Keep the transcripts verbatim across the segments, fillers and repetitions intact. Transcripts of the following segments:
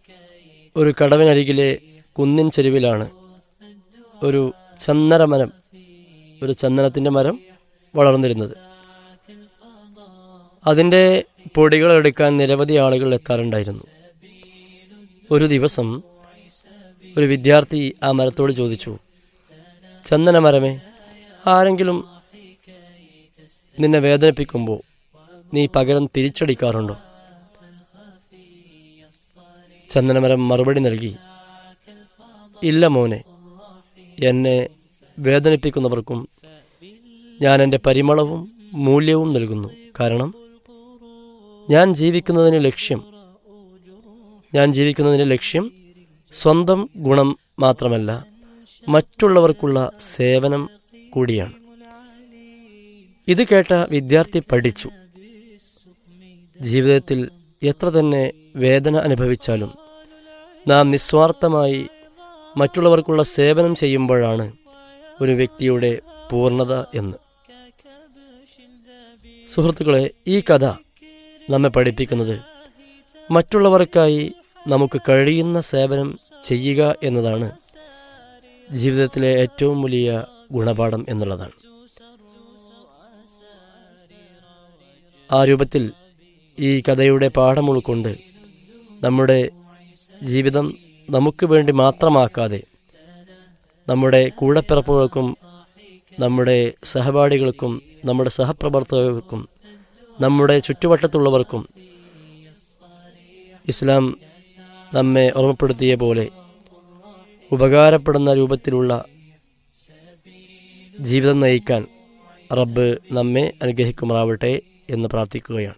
ഒരു കടവിനരികിലെ കുന്നിൻ ചെരുവിലാണ് ഒരു ചന്ദനമരം ഒരു ചന്ദനത്തിൻ്റെ മരം വളർന്നിരുന്നത്. അതിൻ്റെ പൊടികൾ എടുക്കാൻ നിരവധി ആളുകൾ എത്താറുണ്ടായിരുന്നു. ഒരു ദിവസം ഒരു വിദ്യാർത്ഥി ആ മരത്തോട് ചോദിച്ചു, ചന്ദനമരമേ, ആരെങ്കിലും നിന്നെ വേദനിപ്പിക്കുമ്പോൾ നീ പകരം തിരിച്ചടിക്കാറുണ്ടോ? ചന്ദനമരം മറുപടി നൽകി, ഇല്ല മോനെ, എന്നെ വേദനിപ്പിക്കുന്നവർക്കും ഞാൻ എൻ്റെ പരിമളവും മൂല്യവും നൽകുന്നു. കാരണം ഞാൻ ജീവിക്കുന്നതിന് ലക്ഷ്യം ഞാൻ ജീവിക്കുന്നതിന് ലക്ഷ്യം സ്വന്തം ഗുണം മാത്രമല്ല, മറ്റുള്ളവർക്കുള്ള സേവനം കൂടിയാണ്. ഇത് കേട്ട വിദ്യാർത്ഥി പഠിച്ചു, ജീവിതത്തിൽ എത്ര തന്നെ വേദന അനുഭവിച്ചാലും നാം നിസ്വാർത്ഥമായി മറ്റുള്ളവർക്കുള്ള സേവനം ചെയ്യുമ്പോഴാണ് ഒരു വ്യക്തിയുടെ പൂർണ്ണത എന്ന്. സുഹൃത്തുക്കളെ, ഈ കഥ നമ്മെ പഠിപ്പിക്കുന്നത് മറ്റുള്ളവർക്കായി നമുക്ക് കഴിയുന്ന സേവനം ചെയ്യുക എന്നതാണ് ജീവിതത്തിലെ ഏറ്റവും വലിയ ഗുണപാഠം എന്നുള്ളതാണ്. ആ രൂപത്തിൽ ഈ കഥയുടെ പാഠം ഉൾക്കൊണ്ട് നമ്മുടെ ജീവിതം നമുക്ക് വേണ്ടി മാത്രമാക്കാതെ നമ്മുടെ കൂടപ്പിറപ്പുകൾക്കും നമ്മുടെ സഹപാഠികൾക്കും നമ്മുടെ സഹപ്രവർത്തകർക്കും നമ്മുടെ ചുറ്റുവട്ടത്തുള്ളവർക്കും ഇസ്ലാം നമ്മെ ഓർമ്മപ്പെടുത്തിയ പോലെ ഉപകാരപ്പെടുന്ന രൂപത്തിലുള്ള ജീവിതം നയിക്കാൻ റബ്ബ് നമ്മെ അനുഗ്രഹിക്കുമാറാവട്ടെ എന്ന് പ്രാർത്ഥിക്കുകയാണ്.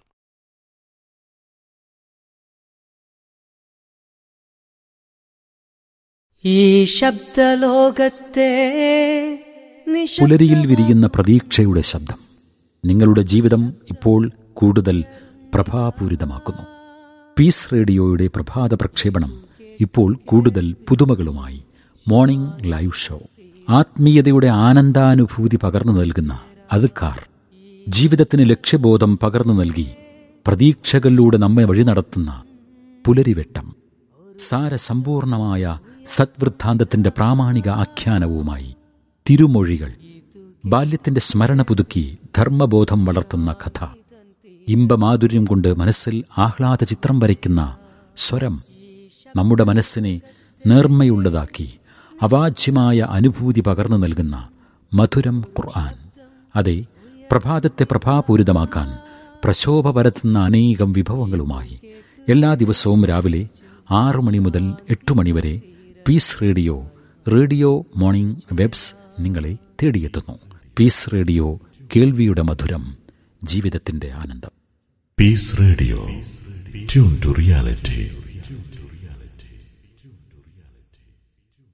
ഈ ശബ്ദലോകത്തെ പുലരിയിൽ വിരിയുന്ന പ്രതീക്ഷയുടെ ശബ്ദം നിങ്ങളുടെ ജീവിതം ഇപ്പോൾ കൂടുതൽ പ്രഭാപൂരിതമാക്കുന്നു. പീസ് റേഡിയോയുടെ പ്രഭാത പ്രക്ഷേപണം ഇപ്പോൾ കൂടുതൽ പുതുമകളുമായി. മോർണിംഗ് ലൈവ് ഷോ, ആത്മീയതയുടെ ആനന്ദാനുഭൂതി പകർന്നു നൽകുന്ന അദ്കാർ, ജീവിതത്തിന് ലക്ഷ്യബോധം പകർന്നു നൽകി പ്രതീക്ഷകളിലൂടെ നമ്മെ വഴി നടത്തുന്ന പുലരിവെട്ടം, സാരസമ്പൂർണമായ സദ്വൃത്താന്തത്തിന്റെ പ്രാമാണിക ആഖ്യാനവുമായി തിരുമൊഴികൾ, ബാല്യത്തിന്റെ സ്മരണ പുതുക്കി ധർമ്മബോധം വളർത്തുന്ന കഥ, ഇമ്പമാധുര്യം കൊണ്ട് മനസ്സിൽ ആഹ്ലാദ ചിത്രം വരയ്ക്കുന്ന സ്വരം, നമ്മുടെ മനസ്സിനെ നേർമ്മയുള്ളതാക്കി അവാച്യമായ അനുഭൂതി പകർന്നു നൽകുന്ന മധുരം ഖുർആൻ. അതെ, പ്രഭാതത്തെ പ്രഭാപൂരിതമാക്കാൻ പ്രശോഭ പരത്തുന്ന അനേകം വിഭവങ്ങളുമായി എല്ലാ ദിവസവും രാവിലെ ആറു മണി മുതൽ എട്ടു മണിവരെ piece radio radio morning webs നിങ്ങളെ തേടിയെത്തുന്നു. പീസ് റേഡിയോ, കേൾവിയുടെ മധുരം, ജീവിതത്തിന്റെ ആനന്ദം. Piece radio, tune to reality.